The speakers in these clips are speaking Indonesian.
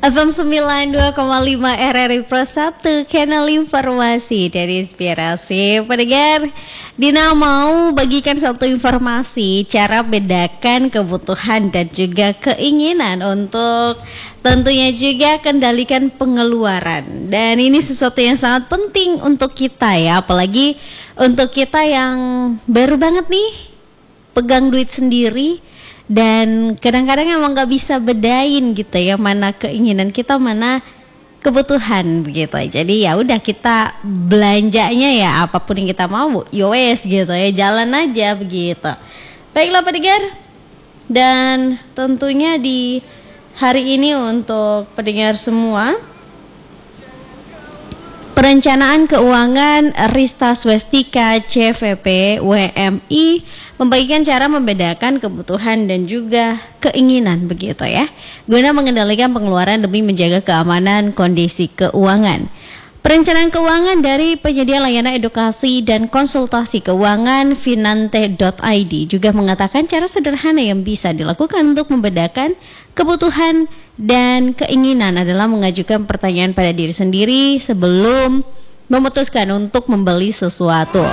FM 92,5 RRI Pro 1, kanal informasi dan inspirasi. Pendengar, Dina mau bagikan satu informasi cara bedakan kebutuhan dan juga keinginan untuk tentunya juga kendalikan pengeluaran. Dan ini sesuatu yang sangat penting untuk kita ya, apalagi untuk kita yang baru banget nih pegang duit sendiri. Dan kadang-kadang emang gak bisa bedain gitu ya, mana keinginan kita, mana kebutuhan begitu. Jadi ya udah, kita belanjanya ya apapun yang kita mau, yowes gitu ya, jalan aja begitu. Baiklah pendengar, dan tentunya di hari ini untuk pendengar semua, Perencanaan Keuangan Rista Swestika CVP WMI membagikan cara membedakan kebutuhan dan juga keinginan begitu ya, guna mengendalikan pengeluaran demi menjaga keamanan kondisi keuangan. Perencanaan keuangan dari penyedia layanan edukasi dan konsultasi keuangan Finante.id juga mengatakan cara sederhana yang bisa dilakukan untuk membedakan kebutuhan dan keinginan adalah mengajukan pertanyaan pada diri sendiri sebelum memutuskan untuk membeli sesuatu.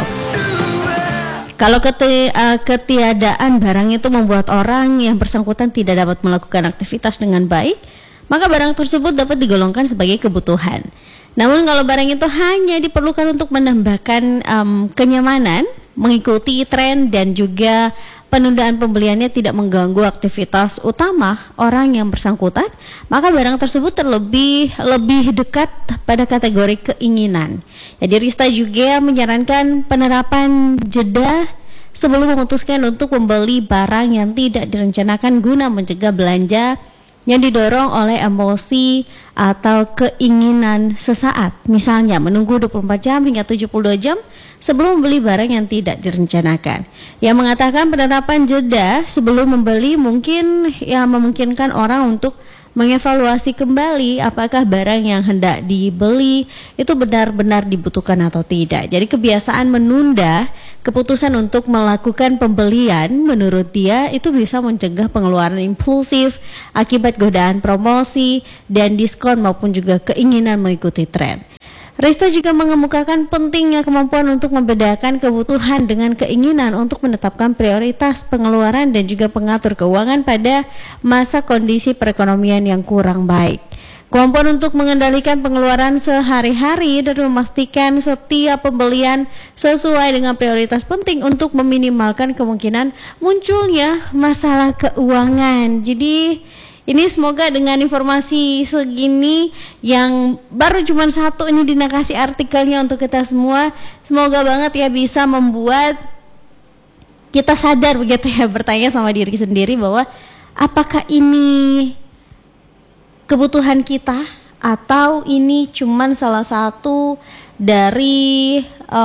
Kalau ketiadaan barang itu membuat orang yang bersangkutan tidak dapat melakukan aktivitas dengan baik, maka barang tersebut dapat digolongkan sebagai kebutuhan. Namun kalau barang itu hanya diperlukan untuk menambahkan kenyamanan, mengikuti tren dan juga penundaan pembeliannya tidak mengganggu aktivitas utama orang yang bersangkutan, maka barang tersebut lebih dekat pada kategori keinginan. Jadi Rista juga menyarankan penerapan jeda sebelum memutuskan untuk membeli barang yang tidak direncanakan guna mencegah belanja yang didorong oleh emosi atau keinginan sesaat. Misalnya menunggu 24 jam hingga 72 jam sebelum membeli barang yang tidak direncanakan. Yang mengatakan penerapan jeda sebelum membeli mungkin ya memungkinkan orang untuk mengevaluasi kembali apakah barang yang hendak dibeli itu benar-benar dibutuhkan atau tidak. Jadi kebiasaan menunda keputusan untuk melakukan pembelian menurut dia itu bisa mencegah pengeluaran impulsif akibat godaan promosi dan diskon maupun juga keinginan mengikuti tren. Rista juga mengemukakan pentingnya kemampuan untuk membedakan kebutuhan dengan keinginan untuk menetapkan prioritas pengeluaran dan juga pengatur keuangan pada masa kondisi perekonomian yang kurang baik. Kemampuan untuk mengendalikan pengeluaran sehari-hari dan memastikan setiap pembelian sesuai dengan prioritas penting untuk meminimalkan kemungkinan munculnya masalah keuangan. Jadi ini semoga dengan informasi segini yang baru cuma satu ini Dina kasih artikelnya untuk kita semua, semoga banget ya bisa membuat kita sadar begitu ya, bertanya sama diri sendiri bahwa apakah ini kebutuhan kita atau ini cuma salah satu dari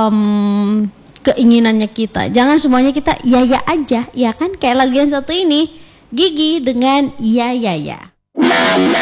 keinginannya kita. Jangan semuanya kita ya aja, ya kan, kayak lagu yang satu ini, Gigi dengan iya.